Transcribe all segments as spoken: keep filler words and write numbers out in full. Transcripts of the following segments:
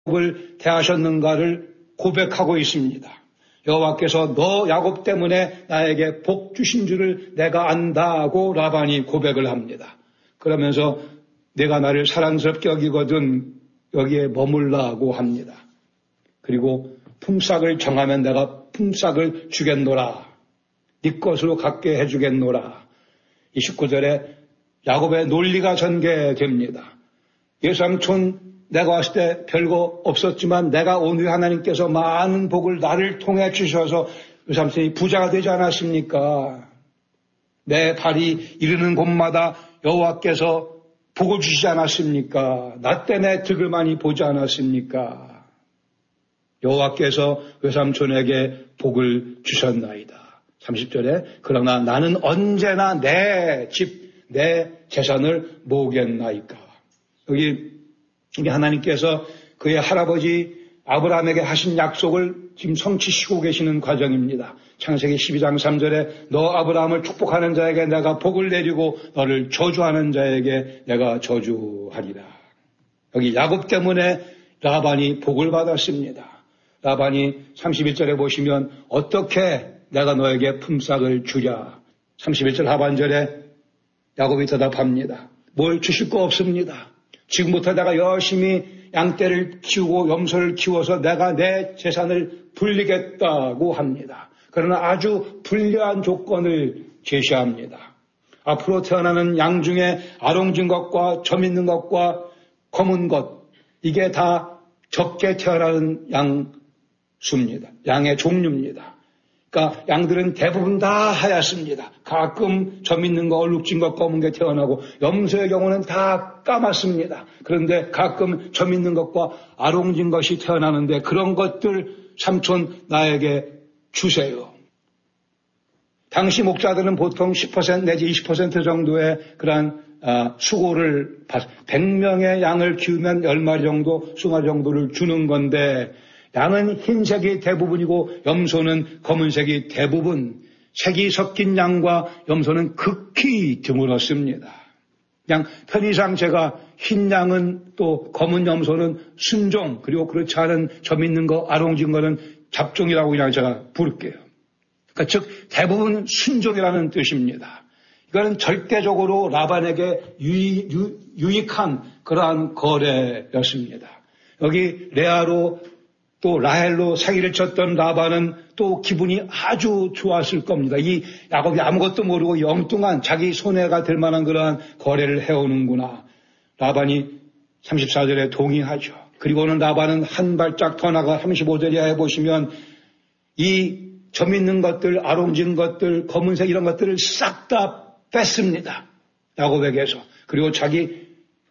야곱을 대하셨는가를 고백하고 있습니다. 여호와께서 너 야곱 때문에 나에게 복 주신 줄을 내가 안다고 라반이 고백을 합니다. 그러면서 내가 나를 사랑스럽게 여기거든 여기에 머물라고 합니다. 그리고 품삯을 정하면 내가 품삯을 주겠노라. 네 것으로 갖게 해주겠노라. 이십구 절에 야곱의 논리가 전개됩니다. 예삼촌 내가 왔을 때 별거 없었지만 내가 오늘 하나님께서 많은 복을 나를 통해 주셔서 외삼촌이 부자가 되지 않았습니까? 내 발이 이르는 곳마다 여호와께서 복을 주시지 않았습니까? 나 때문에 득을 많이 보지 않았습니까? 여호와께서 외삼촌에게 복을 주셨나이다. 삼십 절에 그러나 나는 언제나 내 집, 내 재산을 모으겠나이까. 여기 우리 하나님께서 그의 할아버지 아브라함에게 하신 약속을 지금 성취시키고 계시는 과정입니다. 창세기 십이 장 삼 절에 너 아브라함을 축복하는 자에게 내가 복을 내리고 너를 저주하는 자에게 내가 저주하리라. 여기 야곱 때문에 라반이 복을 받았습니다. 라반이 삼십일 절에 보시면 어떻게 내가 너에게 품삯을 주랴. 삼십일 절 하반절에 야곱이 대답합니다. 뭘 주실 거 없습니다. 지금부터 내가 열심히 양떼를 키우고 염소를 키워서 내가 내 재산을 불리겠다고 합니다. 그러나 아주 불리한 조건을 제시합니다. 앞으로 태어나는 양 중에 아롱진 것과 점 있는 것과 검은 것, 이게 다 적게 태어나는 양수입니다. 양의 종류입니다. 그러니까 양들은 대부분 다 하얗습니다. 가끔 점 있는 거, 얼룩진 것, 검은 게 태어나고 염소의 경우는 다 까맣습니다. 그런데 가끔 점 있는 것과 아롱진 것이 태어나는데 그런 것들 삼촌 나에게 주세요. 당시 목자들은 보통 십 퍼센트 내지 이십 퍼센트 정도의 그러한 아, 수고를 받, 백 명의 양을 키우면 열 마리 정도, 이십 마리 정도를 주는 건데 양은 흰색이 대부분이고 염소는 검은색이 대부분, 색이 섞인 양과 염소는 극히 드물었습니다. 그냥 편의상 제가 흰 양은 또 검은 염소는 순종, 그리고 그렇지 않은 점 있는 거, 아롱진 거는 잡종이라고 그냥 제가 부를게요. 그러니까 즉 대부분 순종이라는 뜻입니다. 이거는 절대적으로 라반에게 유익, 유, 유익한 그러한 거래였습니다. 여기 레아로 또 라헬로 사기를 쳤던 라반은 또 기분이 아주 좋았을 겁니다. 이 야곱이 아무것도 모르고 영뚱한 자기 손해가 될 만한 그러한 거래를 해오는구나. 라반이 삼십사 절에 동의하죠. 그리고는 라반은 한 발짝 더 나가 삼십오 절에 해보시면 이 점 있는 것들, 아롱진 것들, 검은색 이런 것들을 싹 다 뺐습니다. 야곱에게서. 그리고 자기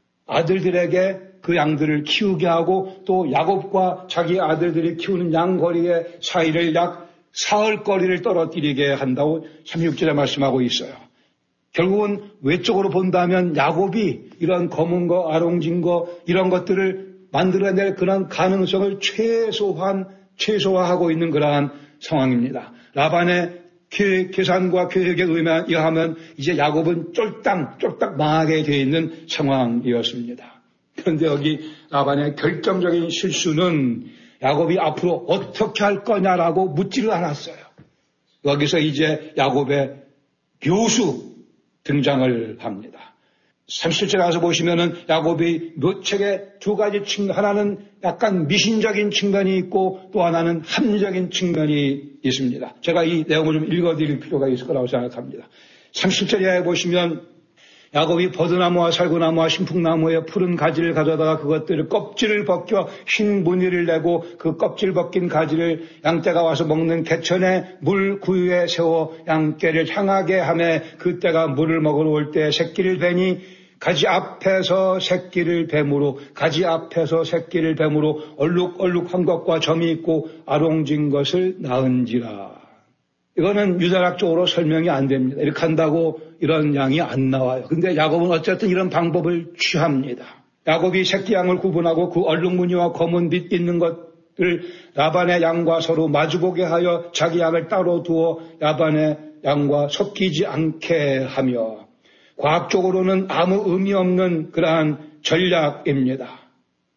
아들들에게 그 양들을 키우게 하고 또 야곱과 자기 아들들이 키우는 양거리의 사이를 약 사흘 거리를 떨어뜨리게 한다고 삼십육 절에 말씀하고 있어요. 결국은 외적으로 본다면 야곱이 이런 검은 거, 아롱진 거 이런 것들을 만들어낼 그런 가능성을 최소한, 최소화하고 있는 그러한 상황입니다. 라반의 계산과 계획에 의하면 이제 야곱은 쫄딱 쫄딱 망하게 되어 있는 상황이었습니다. 그런데 여기 라반의 결정적인 실수는 야곱이 앞으로 어떻게 할 거냐라고 묻지를 않았어요. 여기서 이제 야곱의 묘수 등장을 합니다. 삼십칠 절에 가서 보시면은 야곱이 묘책의 두 가지 측면, 하나는 약간 미신적인 측면이 있고 또 하나는 합리적인 측면이 있습니다. 제가 이 내용을 좀 읽어드릴 필요가 있을 거라고 생각합니다. 삼십칠 절에 보시면 야곱이 버드나무와 살구나무와 신풍나무의 푸른 가지를 가져다가 그것들을 껍질을 벗겨 흰 무늬를 내고 그 껍질 벗긴 가지를 양떼가 와서 먹는 개천의 물 구유에 세워 양떼를 향하게 하매 그때가 물을 먹으러 올 때 새끼를 베니 가지 앞에서 새끼를 뱀으로 가지 앞에서 새끼를 뱀으로 얼룩얼룩한 것과 점이 있고 아롱진 것을 낳은지라. 이거는 유다학적으로 설명이 안 됩니다. 이렇게 한다고 이런 양이 안 나와요. 근데 야곱은 어쨌든 이런 방법을 취합니다. 야곱이 새끼 양을 구분하고 그 얼룩무늬와 검은 빛 있는 것을 라반의 양과 서로 마주보게 하여 자기 양을 따로 두어 라반의 양과 섞이지 않게 하며, 과학적으로는 아무 의미 없는 그러한 전략입니다.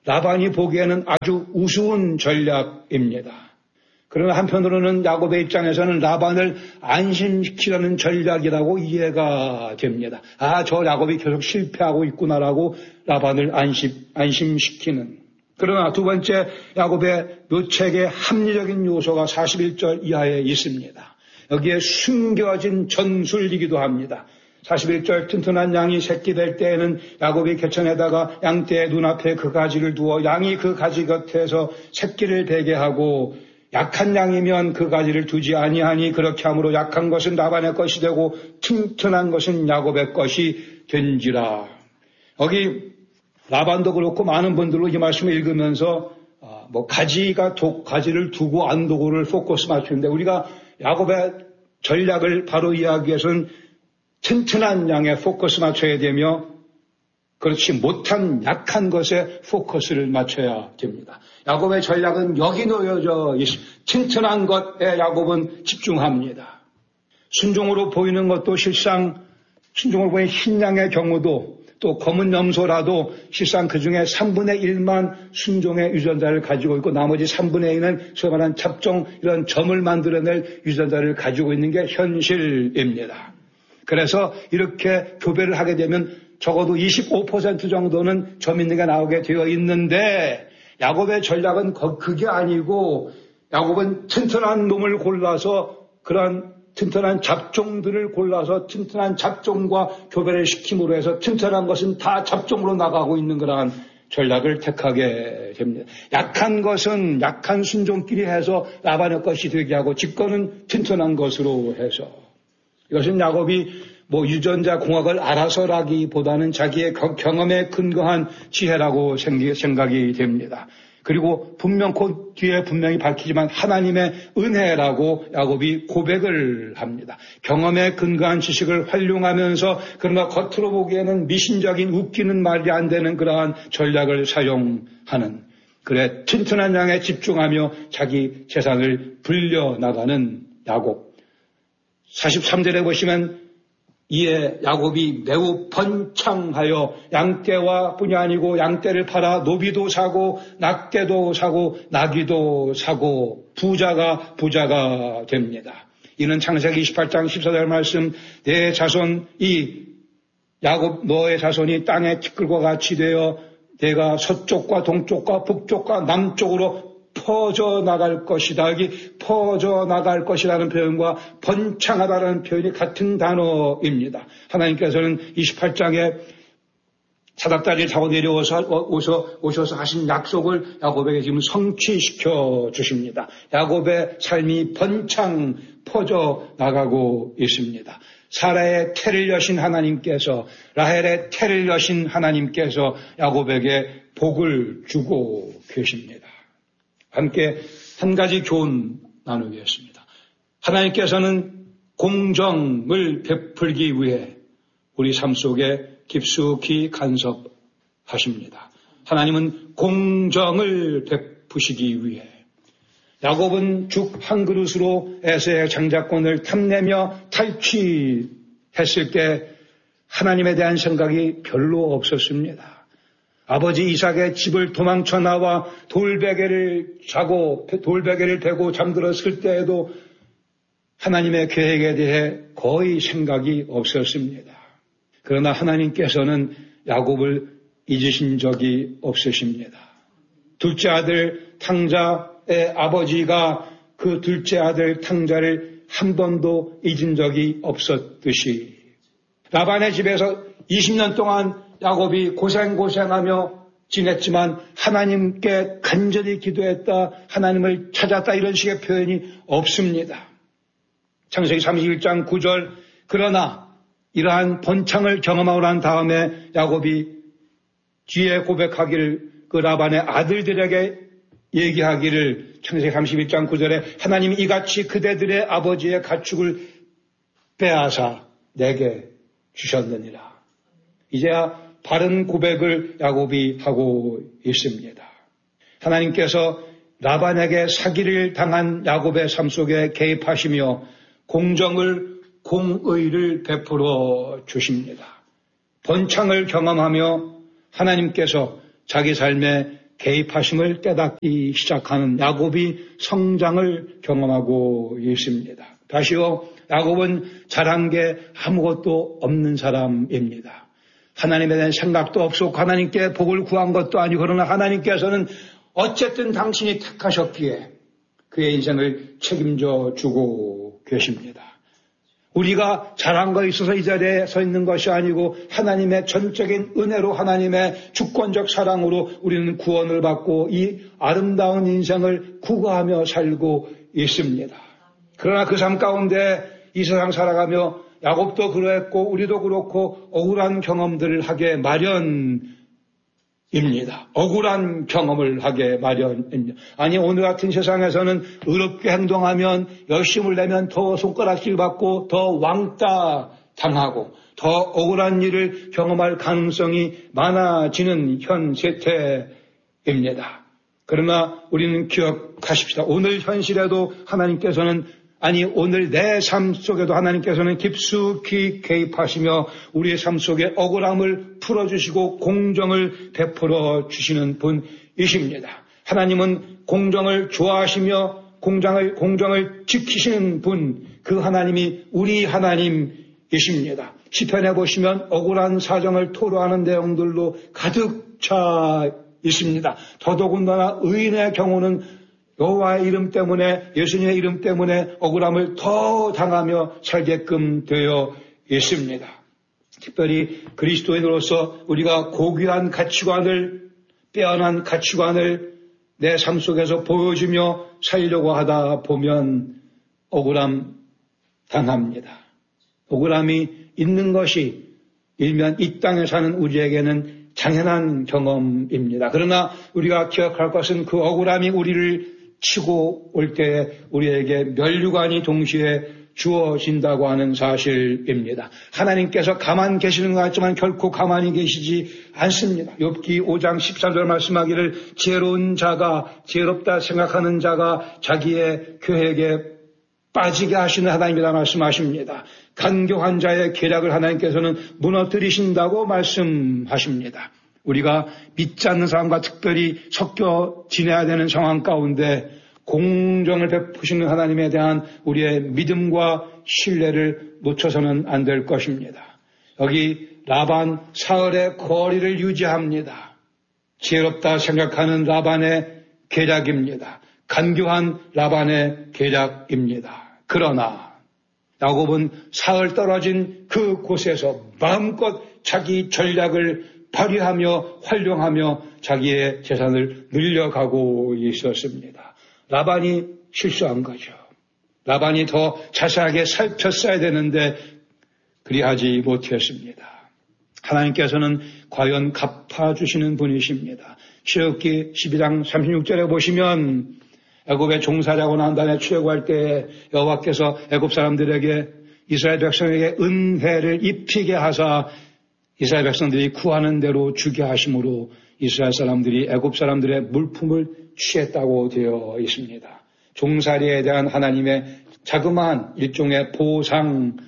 라반이 보기에는 아주 우스운 전략입니다. 그러나 한편으로는 야곱의 입장에서는 라반을 안심시키려는 전략이라고 이해가 됩니다. 아, 저 야곱이 계속 실패하고 있구나라고 라반을 안심, 안심시키는. 그러나 두 번째 야곱의 묘책의 합리적인 요소가 사십일 절 이하에 있습니다. 여기에 숨겨진 전술이기도 합니다. 사십일 절 튼튼한 양이 새끼 될 때에는 야곱이 개천에다가 양떼의 눈앞에 그 가지를 두어 양이 그 가지 곁에서 새끼를 베게 하고 약한 양이면 그 가지를 두지 아니하니 그렇게 함으로 약한 것은 라반의 것이 되고 튼튼한 것은 야곱의 것이 된지라. 여기 라반도 그렇고 많은 분들로 이 말씀을 읽으면서 뭐 가지가 독, 가지를 두고 안 두고를 포커스 맞추는데 우리가 야곱의 전략을 바로 이해하기 위해서는 튼튼한 양에 포커스 맞춰야 되며 그렇지 못한 약한 것에 포커스를 맞춰야 됩니다. 야곱의 전략은 여기 놓여져 있습니다. 튼튼한 것에 야곱은 집중합니다. 순종으로 보이는 것도 실상 순종으로 보이는 흰 양의 경우도 또 검은 염소라도 실상 그중에 삼분의 일만 순종의 유전자를 가지고 있고 나머지 삼분의 이는 소위 말하는 잡종 이런 점을 만들어낼 유전자를 가지고 있는 게 현실입니다. 그래서 이렇게 교배를 하게 되면 적어도 이십오 퍼센트 정도는 점 있는 게 나오게 되어 있는데 야곱의 전략은 그게 아니고 야곱은 튼튼한 놈을 골라서 그런 튼튼한 잡종들을 골라서 튼튼한 잡종과 교배를 시킴으로 해서 튼튼한 것은 다 잡종으로 나가고 있는 그러한 전략을 택하게 됩니다. 약한 것은 약한 순종끼리 해서 라반의 것이 되게 하고 집거는 튼튼한 것으로 해서 이것은 야곱이 뭐 유전자 공학을 알아서라기보다는 자기의 경험에 근거한 지혜라고 생각이 됩니다. 그리고 분명 그 뒤에 분명히 밝히지만 하나님의 은혜라고 야곱이 고백을 합니다. 경험에 근거한 지식을 활용하면서 그러나 겉으로 보기에는 미신적인 웃기는 말이 안 되는 그러한 전략을 사용하는 그래 튼튼한 양에 집중하며 자기 재산을 불려나가는 야곱. 사십삼 절에 보시면 이에 야곱이 매우 번창하여 양떼와 뿐이 아니고 양떼를 팔아 노비도 사고 낙떼도 사고 나귀도 사고 부자가 부자가 됩니다. 이는 창세기 이십팔 장 십사 절 말씀 내 자손이 야곱 너의 자손이 땅의 티끌과 같이 되어 내가 서쪽과 동쪽과 북쪽과 남쪽으로 퍼져나갈 것이다. 여기 퍼져나갈 것이라는 표현과 번창하다라는 표현이 같은 단어입니다. 하나님께서는 이십팔 장에 사닥다리를 타고 내려오셔 오셔, 오셔서 하신 약속을 야곱에게 지금 성취시켜 주십니다. 야곱의 삶이 번창 퍼져나가고 있습니다. 사라의 태를 여신 하나님께서 라헬의 태를 여신 하나님께서 야곱에게 복을 주고 계십니다. 함께 한 가지 교훈 나누겠습니다. 하나님께서는 공정을 베풀기 위해 우리 삶 속에 깊숙이 간섭하십니다. 하나님은 공정을 베푸시기 위해 야곱은 죽 한 그릇으로 에서의 장자권을 탐내며 탈취했을 때 하나님에 대한 생각이 별로 없었습니다. 아버지 이삭의 집을 도망쳐 나와 돌베개를 자고 돌베개를 베고 잠들었을 때에도 하나님의 계획에 대해 거의 생각이 없었습니다. 그러나 하나님께서는 야곱을 잊으신 적이 없으십니다. 둘째 아들 탕자의 아버지가 그 둘째 아들 탕자를 한 번도 잊은 적이 없었듯이 라반의 집에서 이십 년 동안 야곱이 고생고생하며 지냈지만 하나님께 간절히 기도했다, 하나님을 찾았다 이런 식의 표현이 없습니다. 창세기 삼십일 장 구 절 그러나 이러한 번창을 경험하고 난 다음에 야곱이 뒤에 고백하기를 그 라반의 아들들에게 얘기하기를 창세기 삼십일 장 구 절에 하나님이 이같이 그대들의 아버지의 가축을 빼앗아 내게 주셨느니라. 이제야 바른 고백을 야곱이 하고 있습니다. 하나님께서 라반에게 사기를 당한 야곱의 삶 속에 개입하시며 공정을 공의를 베풀어 주십니다. 번창을 경험하며 하나님께서 자기 삶에 개입하심을 깨닫기 시작하는 야곱이 성장을 경험하고 있습니다. 다시요, 야곱은 잘한 게 아무것도 없는 사람입니다. 하나님에 대한 생각도 없었고 하나님께 복을 구한 것도 아니고, 그러나 하나님께서는 어쨌든 당신이 택하셨기에 그의 인생을 책임져 주고 계십니다. 우리가 잘한 거 있어서 이 자리에 서 있는 것이 아니고 하나님의 전적인 은혜로, 하나님의 주권적 사랑으로 우리는 구원을 받고 이 아름다운 인생을 구가하며 살고 있습니다. 그러나 그 삶 가운데 이 세상 살아가며 야곱도 그랬고 우리도 그렇고 억울한 경험들을 하게 마련입니다. 억울한 경험을 하게 마련입니다. 아니, 오늘 같은 세상에서는 의롭게 행동하면, 열심을 내면 더 손가락질 받고 더 왕따 당하고 더 억울한 일을 경험할 가능성이 많아지는 현 세태입니다. 그러나 우리는 기억하십시다. 오늘 현실에도 하나님께서는, 아니 오늘 내 삶 속에도 하나님께서는 깊숙이 개입하시며 우리의 삶 속에 억울함을 풀어주시고 공정을 베풀어 주시는 분이십니다. 하나님은 공정을 좋아하시며 공정을, 공정을 지키시는 분, 그 하나님이 우리 하나님이십니다. 시편에 보시면 억울한 사정을 토로하는 내용들로 가득 차 있습니다. 더더군다나 의인의 경우는 여호와의 이름 때문에, 예수님의 이름 때문에 억울함을 더 당하며 살게끔 되어 있습니다. 특별히 그리스도인으로서 우리가 고귀한 가치관을, 빼어난 가치관을 내 삶 속에서 보여주며 살려고 하다 보면 억울함 당합니다. 억울함이 있는 것이 일면 이 땅에 사는 우리에게는 당연한 경험입니다. 그러나 우리가 기억할 것은 그 억울함이 우리를 치고 올 때에 우리에게 면류관이 동시에 주어진다고 하는 사실입니다. 하나님께서 가만 계시는 것 같지만 결코 가만히 계시지 않습니다. 욥기 오 장 십삼 절 말씀하기를, 지혜로운 자가, 지혜롭다 생각하는 자가 자기의 계획에 빠지게 하시는 하나님이라 말씀하십니다. 간교한 자의 계략을 하나님께서는 무너뜨리신다고 말씀하십니다. 우리가 믿지 않는 사람과 특별히 섞여 지내야 되는 상황 가운데 공정을 베푸시는 하나님에 대한 우리의 믿음과 신뢰를 놓쳐서는 안 될 것입니다. 여기 라반 사흘의 거리를 유지합니다. 지혜롭다 생각하는 라반의 계략입니다. 간교한 라반의 계략입니다. 그러나 야곱은 사흘 떨어진 그 곳에서 마음껏 자기 전략을 발휘하며 활용하며 자기의 재산을 늘려가고 있었습니다. 라반이 실수한 거죠. 라반이 더 자세하게 살폈어야 되는데 그리하지 못했습니다. 하나님께서는 과연 갚아주시는 분이십니다. 출애굽기 십이 장 삼십육 절에 보시면 애굽에 종살이하고 난 다음에 출애굽할 때 여호와께서 애굽 사람들에게, 이스라엘 백성에게 은혜를 입히게 하사 이스라엘 백성들이 구하는 대로 주게 하심으로 이스라엘 사람들이 애굽 사람들의 물품을 취했다고 되어 있습니다. 종살이에 대한 하나님의 자그마한 일종의 보상입니다.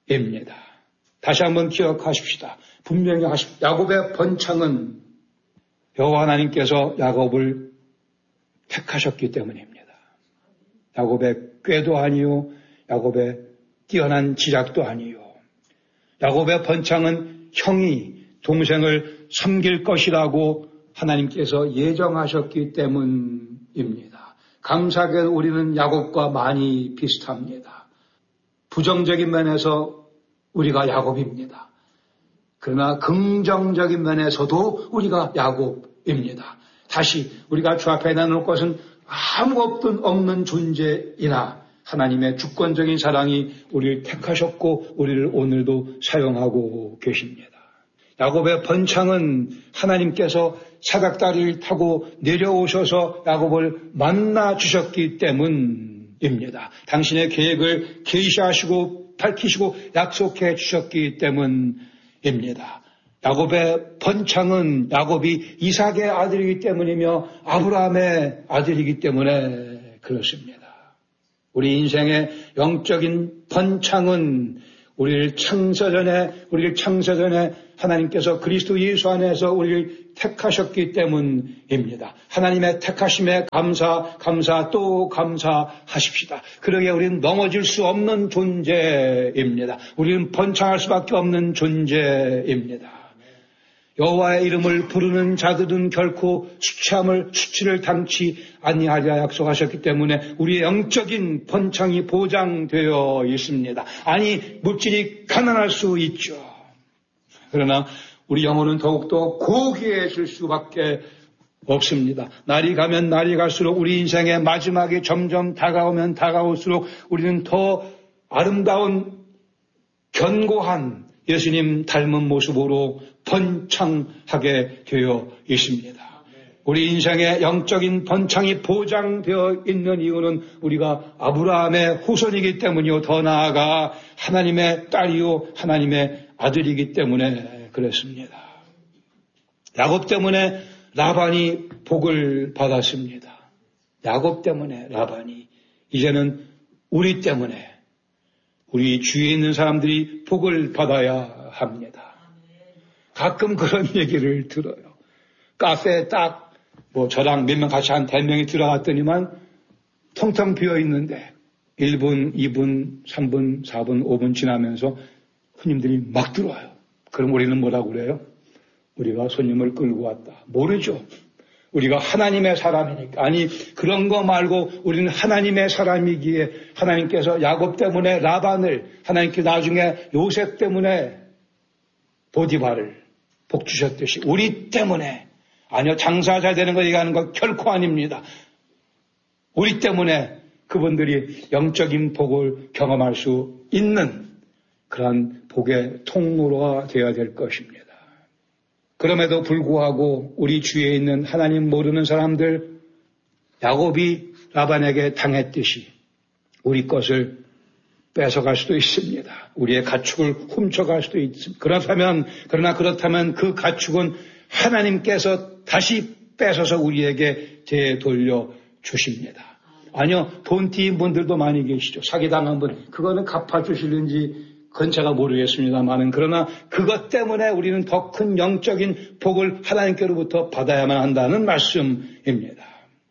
다시 한번 기억하십시다. 분명히 하십시다. 야곱의 번창은 여호와 하나님께서 야곱을 택하셨기 때문입니다. 야곱의 꾀도 아니요, 야곱의 뛰어난 지략도 아니요. 야곱의 번창은 형이 동생을 섬길 것이라고 하나님께서 예정하셨기 때문입니다. 감사하게도 우리는 야곱과 많이 비슷합니다. 부정적인 면에서 우리가 야곱입니다. 그러나 긍정적인 면에서도 우리가 야곱입니다. 다시 우리가 주 앞에 나눌 것은 아무것도 없는 존재이나 하나님의 주권적인 사랑이 우리를 택하셨고 우리를 오늘도 사용하고 계십니다. 야곱의 번창은 하나님께서 사닥다리를 타고 내려오셔서 야곱을 만나 주셨기 때문입니다. 당신의 계획을 계시하시고 밝히시고 약속해 주셨기 때문입니다. 야곱의 번창은 야곱이 이삭의 아들이기 때문이며 아브라함의 아들이기 때문에 그렇습니다. 우리 인생의 영적인 번창은 우리를 창세전에, 우리를 창세전에 하나님께서 그리스도 예수 안에서 우리를 택하셨기 때문입니다. 하나님의 택하심에 감사, 감사, 또 감사하십시다. 그러기에 우리는 넘어질 수 없는 존재입니다. 우리는 번창할 수밖에 없는 존재입니다. 여호와의 이름을 부르는 자들은 결코 수치함을 수치를 당치 아니하리라 약속하셨기 때문에 우리의 영적인 번창이 보장되어 있습니다. 아니 물질이 가난할 수 있죠. 그러나 우리 영혼은 더욱더 고귀해질 수밖에 없습니다. 날이 가면 날이 갈수록 우리 인생의 마지막이 점점 다가오면 다가올수록 우리는 더 아름다운 견고한 예수님 닮은 모습으로 번창하게 되어 있습니다. 우리 인생의 영적인 번창이 보장되어 있는 이유는 우리가 아브라함의 후손이기 때문이요. 더 나아가 하나님의 딸이요 하나님의 아들이기 때문에 그렇습니다. 야곱 때문에 라반이 복을 받았습니다. 야곱 때문에 라반이. 이제는 우리 때문에 우리 주위에 있는 사람들이 복을 받아야 합니다. 가끔 그런 얘기를 들어요. 카페에 딱 뭐 저랑 몇 명 같이 한 백 명이 들어갔더니만 텅텅 비어 있는데 일 분, 이 분, 삼 분, 사 분, 오 분 지나면서 손님들이 막 들어와요. 그럼 우리는 뭐라고 그래요? 우리가 손님을 끌고 왔다. 모르죠. 우리가 하나님의 사람이니까. 아니 그런 거 말고 우리는 하나님의 사람이기에 하나님께서 야곱 때문에 라반을, 하나님께 나중에 요셉 때문에 보디바를 복 주셨듯이 우리 때문에, 아니요 장사 잘 되는 거 얘기하는 거 결코 아닙니다. 우리 때문에 그분들이 영적인 복을 경험할 수 있는 그러한 복의 통로가 되어야 될 것입니다. 그럼에도 불구하고 우리 주위에 있는 하나님 모르는 사람들, 야곱이 라반에게 당했듯이 우리 것을 뺏어갈 수도 있습니다. 우리의 가축을 훔쳐갈 수도 있습니다. 그렇다면, 그러나 그렇다면 그 가축은 하나님께서 다시 뺏어서 우리에게 되돌려 주십니다. 아니요, 돈 띄인 분들도 많이 계시죠. 사기당한 분, 그거는 갚아주실는지 그건 제가 모르겠습니다만은, 그러나 그것 때문에 우리는 더 큰 영적인 복을 하나님께로부터 받아야만 한다는 말씀입니다.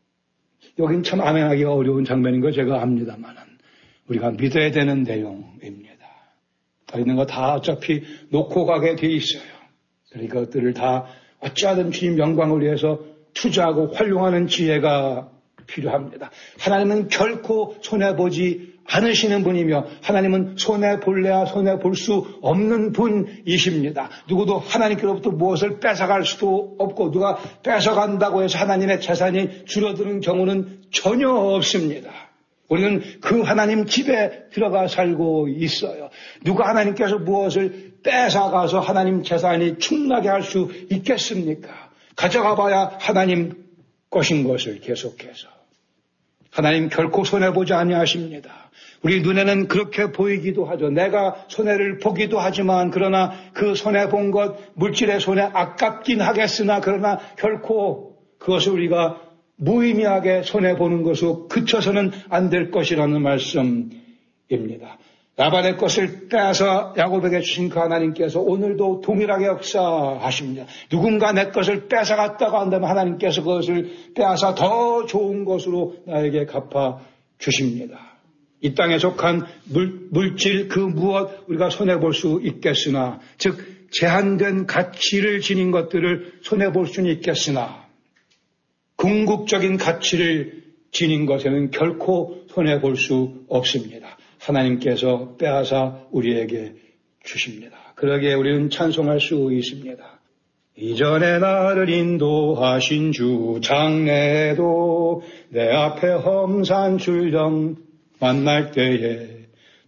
여긴 참 아멘하기가 어려운 장면인 거 제가 압니다만은 우리가 믿어야 되는 내용입니다. 더 있는 거 다 어차피 놓고 가게 돼 있어요. 그러니까 그것들을 다 어찌하든 주님 영광을 위해서 투자하고 활용하는 지혜가 필요합니다. 하나님은 결코 손해보지 않으시는 분이며 하나님은 손해볼래야 손해볼 수 없는 분이십니다. 누구도 하나님께로부터 무엇을 뺏어갈 수도 없고 누가 뺏어간다고 해서 하나님의 재산이 줄어드는 경우는 전혀 없습니다. 우리는 그 하나님 집에 들어가 살고 있어요. 누가 하나님께서 무엇을 뺏어가서 하나님 재산이 충나게 할 수 있겠습니까? 가져가 봐야 하나님 것인 것을 계속해서. 하나님 결코 손해보지 아니하십니다. 우리 눈에는 그렇게 보이기도 하죠. 내가 손해를 보기도 하지만 그러나 그 손해본 것, 물질의 손해 아깝긴 하겠으나 그러나 결코 그것을 우리가 무의미하게 손해보는 것으로 그쳐서는 안 될 것이라는 말씀입니다. 라반의 것을 빼앗아 야곱에게 주신 그 하나님께서 오늘도 동일하게 역사하십니다. 누군가 내 것을 뺏어갔다고 한다면 하나님께서 그것을 빼앗아 더 좋은 것으로 나에게 갚아 주십니다. 이 땅에 속한 물, 물질 그 무엇 우리가 손해볼 수 있겠으나, 즉 제한된 가치를 지닌 것들을 손해볼 수는 있겠으나 궁극적인 가치를 지닌 것에는 결코 손해볼 수 없습니다. 하나님께서 빼앗아 우리에게 주십니다. 그러기에 우리는 찬송할 수 있습니다. 이전에 나를 인도하신 주 장래도 내 앞에 험산 출령 만날 때에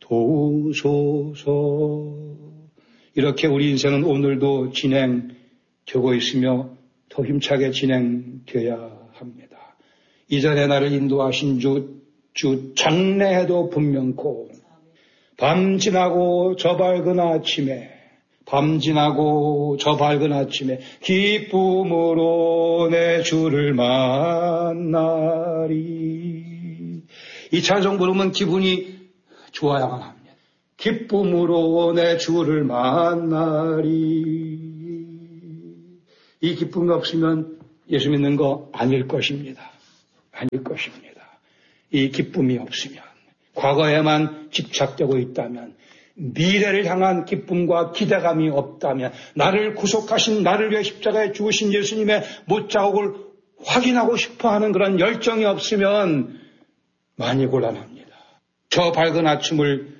도우소서. 이렇게 우리 인생은 오늘도 진행되고 있으며 더 힘차게 진행되어야 합니다. 이전에 나를 인도하신 주 주 장래에도 분명코 밤 지나고 저 밝은 아침에 밤 지나고 저 밝은 아침에 기쁨으로 내 주를 만나리. 이 찬송 부르면 기분이 좋아야만 합니다. 기쁨으로 내 주를 만나리. 이 기쁨이 없으면 예수 믿는 거 아닐 것입니다. 아닐 것입니다. 이 기쁨이 없으면, 과거에만 집착되고 있다면, 미래를 향한 기쁨과 기대감이 없다면, 나를 구속하신, 나를 위해 십자가에 죽으신 예수님의 못자국을 확인하고 싶어하는 그런 열정이 없으면 많이 곤란합니다. 저 밝은 아침을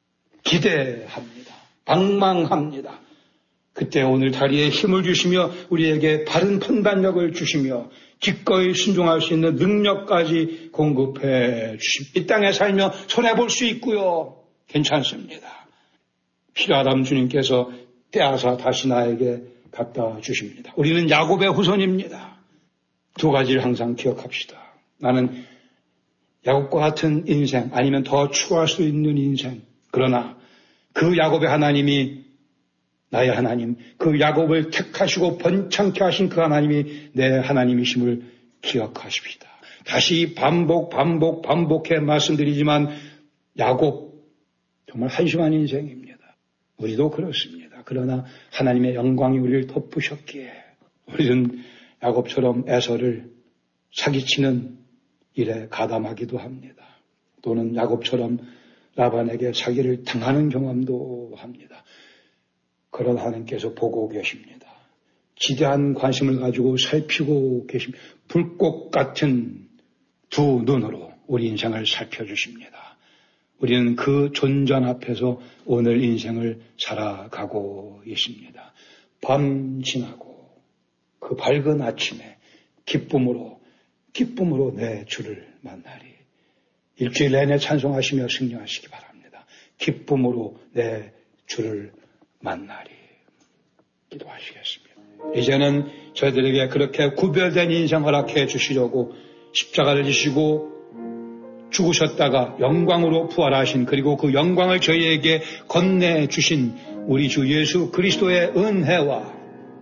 기대합니다. 방망합니다. 그때 오늘 다리에 힘을 주시며 우리에게 바른 판단력을 주시며 기꺼이 순종할 수 있는 능력까지 공급해 주십니다. 이 땅에 살며 손해볼 수 있고요. 괜찮습니다. 필요하다면 주님께서 떼어서 다시 나에게 갖다 주십니다. 우리는 야곱의 후손입니다. 두 가지를 항상 기억합시다. 나는 야곱과 같은 인생 아니면 더 추구할 수 있는 인생. 그러나 그 야곱의 하나님이 나의 하나님, 그 야곱을 택하시고 번창케 하신 그 하나님이 내 하나님이심을 기억하십시다. 다시 반복 반복 반복해 말씀드리지만 야곱 정말 한심한 인생입니다. 우리도 그렇습니다. 그러나 하나님의 영광이 우리를 덮으셨기에 우리는 야곱처럼 에서를 사기치는 일에 가담하기도 합니다. 또는 야곱처럼 라반에게 사기를 당하는 경험도 합니다. 그런 하나님께서 보고 계십니다. 지대한 관심을 가지고 살피고 계십니다. 불꽃 같은 두 눈으로 우리 인생을 살펴주십니다. 우리는 그 존전 앞에서 오늘 인생을 살아가고 있습니다. 밤 지나고 그 밝은 아침에 기쁨으로 기쁨으로 내 주를 만나리. 일주일 내내 찬송하시며 승리하시기 바랍니다. 기쁨으로 내 주를 만나리. 기도하시겠습니다. 이제는 저희들에게 그렇게 구별된 인생 허락해 주시려고 십자가를 지시고 죽으셨다가 영광으로 부활하신 그리고 그 영광을 저희에게 건네주신 우리 주 예수 그리스도의 은혜와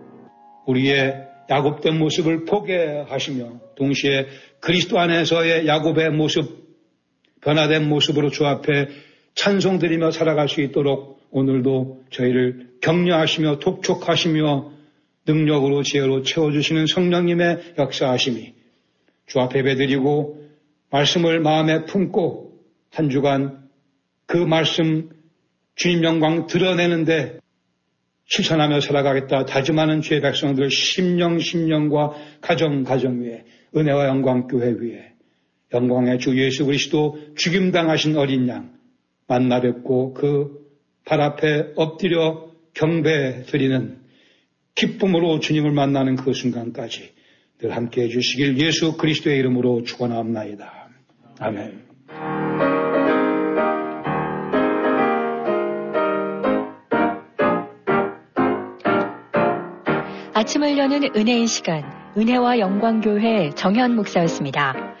우리의 야곱된 모습을 포기하시며 동시에 그리스도 안에서의 야곱의 모습, 변화된 모습으로 주 앞에 찬송드리며 살아갈 수 있도록 오늘도 저희를 격려하시며 독촉하시며 능력으로 지혜로 채워주시는 성령님의 역사하심이 주 앞에 예배드리고 말씀을 마음에 품고 한 주간 그 말씀 주님 영광 드러내는데 실천하며 살아가겠다 다짐하는 주의 백성들 심령 심령과 가정 가정 위에 은혜와 영광 교회 위에 영광의 주 예수 그리스도 죽임당하신 어린 양 만나 뵙고 그 발 앞에 엎드려 경배 드리는 기쁨으로 주님을 만나는 그 순간까지 늘 함께해 주시길 예수 그리스도의 이름으로 축원하옵나이다. 아멘. 아침을 여는 은혜의 시간, 은혜와 영광교회 정현 목사였습니다.